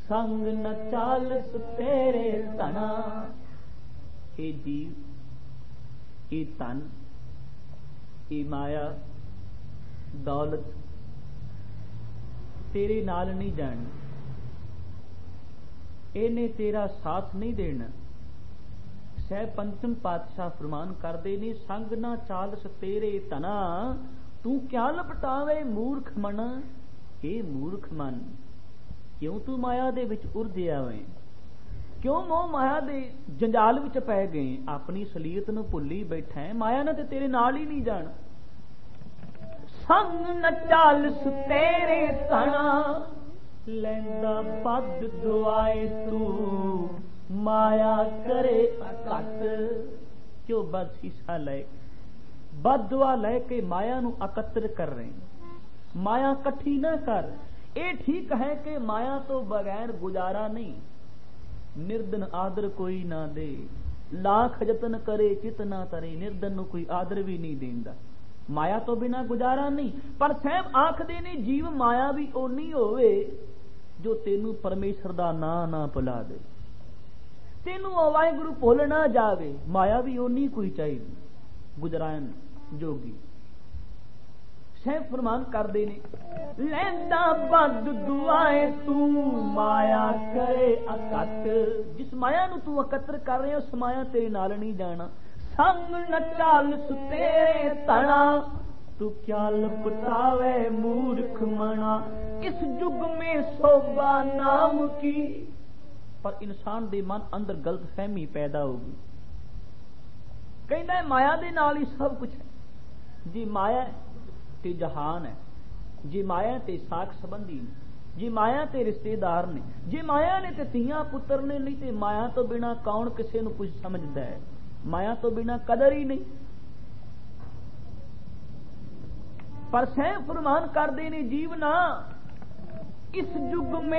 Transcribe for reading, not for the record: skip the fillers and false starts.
संग न चालस तेरे तना। ये जीव, ये तन, ये माया दौलत तेरे नाल नहीं जानी, ਇਹਨੇ ਤੇਰਾ ਸਾਥ ਨਹੀਂ ਦੇਣਾ। ਸਹਿ ਪੰਚਮ ਪਾਤਸ਼ਾਹ ਫਰਮਾਨ ਕਰਦੇ ਨੇ, ਸੰਗ ਨਾ ਚਾਲਸ ਤੇਰੇ ਤਨਾ, ਤੂੰ ਕਿਆ ਲਪਟਾਵੇ ਮੂਰਖ ਮਨ। ਇਹ ਮੂਰਖ ਮਨ, ਕਿਉਂ ਤੂੰ ਮਾਇਆ ਦੇ ਵਿੱਚ ਉਲਝਿਆ ਹੋਏ, ਕਿਉਂ ਮੋਹ ਮਾਇਆ ਦੇ ਜੰਜਾਲ ਵਿੱਚ ਪੈ ਗਏ, ਆਪਣੀ ਅਸਲੀਅਤ ਨੂੰ ਭੁੱਲੀ ਬੈਠਾ ਹੈ, ਮਾਇਆ ਨੇ ਤੇ ਤੇਰੇ ਨਾਲ ਹੀ ਨਹੀਂ ਜਾਣਾ। ਸੰਗ ਨਾ ਚਾਲਸ ਤੇਰੇ ਤਨਾ, ਲੈਂਦਾ ਪਦ ਦੁਆਏ ਤੂੰ, ਮਾਇਆ ਕਰੇ ਅਕਤ। ਕਿਉਂ ਬਦਸ਼ੀਸ਼ਾ ਲੈ, ਬਦਦੁਆ ਲੈ ਕੇ ਮਾਇਆ ਨੂੰ ਇਕੱਤਰ ਕਰ ਰਹੇ, ਮਾਇਆ ਇਕੱਠੀ ਨਾ ਕਰ। ਇਹ ਠੀਕ ਹੈ ਕਿ ਮਾਇਆ ਤੋਂ ਬਗੈਰ ਗੁਜ਼ਾਰਾ ਨਹੀਂ, ਨਿਰਦਨ ਆਦਰ ਕੋਈ ਨਾ ਦੇ, ਲੱਖ ਯਤਨ ਕਰੇ ਚਿਤ ਨਾ ਤਰੇ, ਨਿਰਦਨ ਨੂੰ ਕੋਈ ਆਦਰ ਵੀ ਨਹੀਂ ਦੇਂਦਾ, ਮਾਇਆ ਤੋਂ ਬਿਨਾ ਗੁਜ਼ਾਰਾ ਨਹੀਂ। ਪਰ ਸਾਹਿਬ ਆਖਦੇ ਨੇ ਜੀਵ ਮਾਇਆ ਵੀ ਓਨੀ ਹੋਵੇ ਜੋ ਤੈਨੂੰ ਪਰਮੇਸ਼ਰ ਦਾ ਨਾਂ ਨਾ ਭੁਲਾ ਦੇ, ਤੈਨੂੰ ਵਾਹਿਗੁਰੂ ਭੁੱਲ ਨਾ ਜਾਵੇ, ਮਾਇਆ ਵੀ ਓਨੀ ਕੋਈ ਚਾਹੀਦੀ ਗੁਜਰਾਨ ਜੋਗੀ। ਸਹਿਬ ਫਰਮਾਨ ਕਰਦੇ ਨੇ, ਲੈਂਦਾ ਬਦ ਦੁਆਏ ਤੂੰ, ਮਾਇਆ ਕਰੇ ਅਕਤ। ਜਿਸ ਮਾਇਆ ਨੂੰ ਤੂੰ ਇਕੱਤਰ ਕਰ ਰਿਹਾ, ਉਸ ਮਾਇਆ ਤੇਰੇ ਨਾਲ ਨਹੀਂ ਜਾਣਾ। ਸੰਗ ਨ ਚਾਲਸ ਤੇਰੇ ਤਣਾ, ਤੂੰ ਕਿਆ ਲਪਟਾਵੇ ਮੂਰਖ ਮਨਾ। ਇਸ ਯੁੱਗ में शोभा नाम की, पर इंसान ਦੇ ਮਨ ਅੰਦਰ ਗਲਤ ਫਹਿਮੀ ਪੈਦਾ ਹੋਗੀ। ਕਹਿੰਦਾ ਮਾਇਆ ਦੇ ਨਾਲ ਹੀ ਸਭ ਕੁਝ ਹੈ। ਜੀ ਮਾਇਆ ਤੇ ਜਹਾਨ ਹੈ, ਜੀ ਮਾਇਆ ਤੇ ਸਾਖ ਸੰਬੰਧੀ ਨੇ, ਜੀ ਮਾਇਆ ਤੇ ਰਿਸ਼ਤੇਦਾਰ ਨੇ, ਜੇ ਮਾਇਆ ਨੇ ਤੇ ਧੀਆਂ ਪੁੱਤਰ ਨੇ, ਨਹੀਂ ਤੇ ਮਾਇਆ ਤੋਂ ਬਿਨਾ ਕੌਣ ਕਿਸੇ ਨੂੰ ਕੁਝ ਸਮਝਦਾ ਹੈ, ਮਾਇਆ ਤੋਂ ਬਿਨਾ ਕਦਰ ਹੀ ਨਹੀਂ। पर सह फरमान कर देने जीवना इस युग में